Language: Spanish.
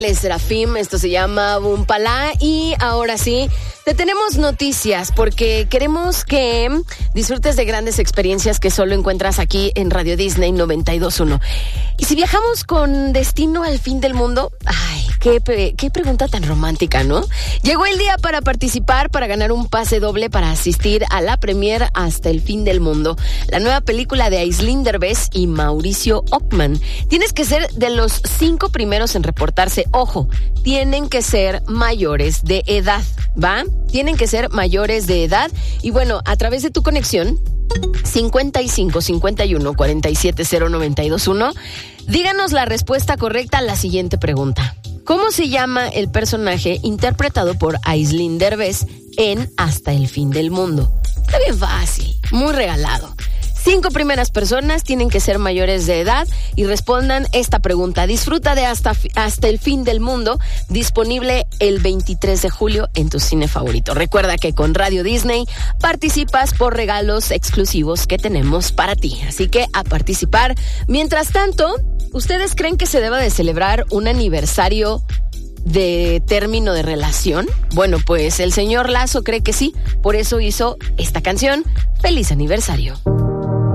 Serafim, esto se llama Boom Palá y ahora sí, te tenemos noticias porque queremos que disfrutes de grandes experiencias que solo encuentras aquí en Radio Disney 92.1. Y si viajamos con destino al fin del mundo, ay, qué pregunta tan romántica, ¿no? Llegó el día para participar, para ganar un pase doble para asistir a la premier Hasta el fin del mundo, la nueva película de Aislinn Derbez y Mauricio Ockman. Tienes que ser de los 5 primeros en reportarse. Ojo, tienen que ser mayores de edad, ¿va? Tienen que ser mayores de edad. Y bueno, a través de tu conexión 55 51 47 0921, díganos la respuesta correcta a la siguiente pregunta. ¿Cómo se llama el personaje interpretado por Aislinn Derbez en Hasta el fin del mundo? Está bien fácil, muy regalado. 5 primeras personas tienen que ser mayores de edad y respondan esta pregunta. Disfruta de Hasta el fin del mundo, disponible el 23 de julio en tu cine favorito. Recuerda que con Radio Disney participas por regalos exclusivos que tenemos para ti. Así que a participar. Mientras tanto, ¿ustedes creen que se deba de celebrar un aniversario de término de relación? Bueno, pues el señor Lazo cree que sí. Por eso hizo esta canción. ¡Feliz aniversario!